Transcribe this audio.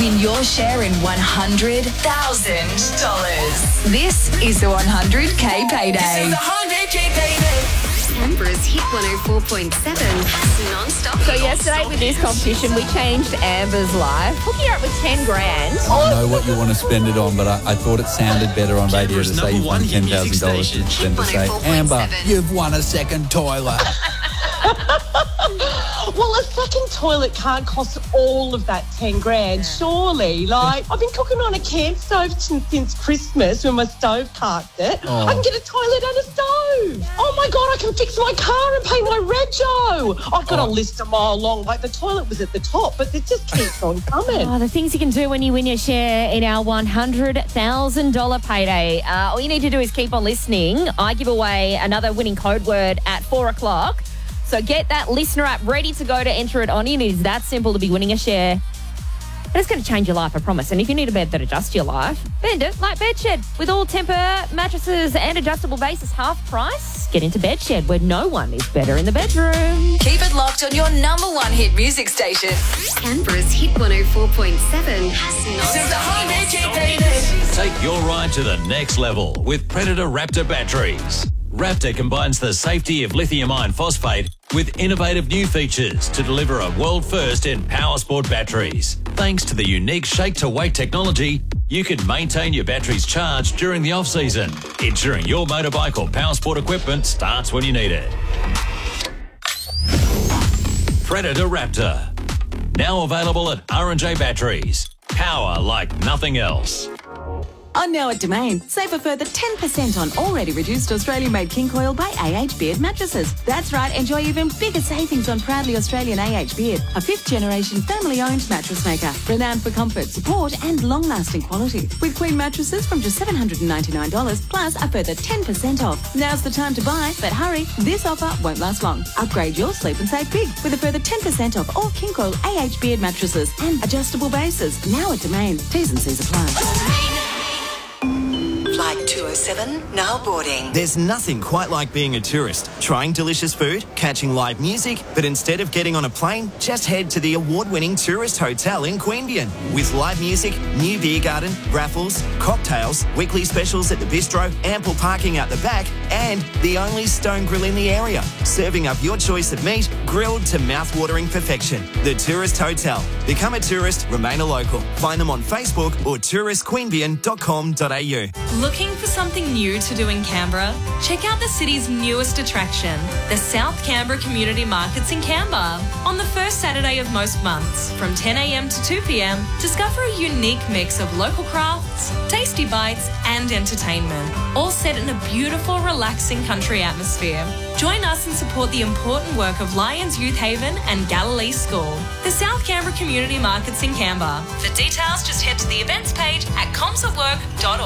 Win your share in $100,000. This is the 100K Payday. This is the 100K Payday. Canberra's Hit 104.7 non-stop. So yesterday with this competition, we changed Amber's life, hooking her up with 10 grand. I know what you want to spend it on, but I thought it sounded better on radio to say you've won $10,000 than to say, Amber, you've won a second toilet. Well, a second toilet can't cost all of that 10 grand, surely. Like, I've been cooking on a camp stove since Christmas when my stove carked it. Oh. I can get a toilet and a stove. Oh, my God, I can fix my car and pay my rego. I've got a list a mile long. Like, the toilet was at the top, but it just keeps on coming. Oh, the things you can do when you win your share in our $100,000 payday. All you need to do is keep on listening. I give away another winning code word at 4 o'clock. So get that listener app ready to go to enter it on. It is that simple to be winning a share. And it's going to change your life, I promise. And if you need a bed that adjusts to your life, bend it like Bedshed. With all temper mattresses and adjustable bases half price, get into Bedshed, where no one is better in the bedroom. Keep it locked on your number one hit music station. Canberra's Hit 104.7 has This is the non-stop. 100K Payday. Take your ride to the next level with Predator Raptor batteries. Raptor combines the safety of lithium iron phosphate with innovative new features to deliver a world first in power sport batteries. Thanks to the unique shake-to-weight technology, you can maintain your batteries charged during the off-season, ensuring your motorbike or power sport equipment starts when you need it. Predator Raptor. Now available at R&J Batteries. Power like nothing else. On now at Domain, save a further 10% on already reduced Australian-made King Coil by AH Beard mattresses. That's right, enjoy even bigger savings on proudly Australian AH Beard, a fifth-generation family-owned mattress maker, renowned for comfort, support and long-lasting quality. With queen mattresses from just $799, plus a further 10% off. Now's the time to buy, but hurry, this offer won't last long. Upgrade your sleep and save big with a further 10% off all King Coil AH Beard mattresses and adjustable bases. Now at Domain, T's and C's apply. Flight 207, now boarding. There's nothing quite like being a tourist, trying delicious food, catching live music, but instead of getting on a plane, just head to the award-winning tourist hotel in Queanbeyan. With live music, new beer garden, raffles, cocktails, weekly specials at the bistro, ample parking out the back, and the only stone grill in the area, serving up your choice of meat, grilled to mouth-watering perfection. The Tourist Hotel. Become a tourist, remain a local. Find them on Facebook or touristqueanbeyan.com.au. Looking for something new to do in Canberra? Check out the city's newest attraction, the South Canberra Community Markets in Canberra. On the first Saturday of most months, from 10 a.m. to 2 p.m, discover a unique mix of local crafts, tasty bites and entertainment, all set in a beautiful, relaxing country atmosphere. Join us and support the important work of Lions Youth Haven and Galilee School. The South Canberra Community Markets in Canberra. For details, just head to the events page at comsatwork.org.